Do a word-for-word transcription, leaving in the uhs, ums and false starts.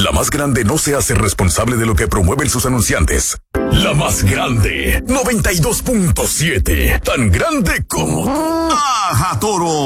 La Más Grande no se hace responsable de lo que promueven sus anunciantes. La Más Grande, noventa y dos punto siete. Tan grande como... ¡Ajá, toro!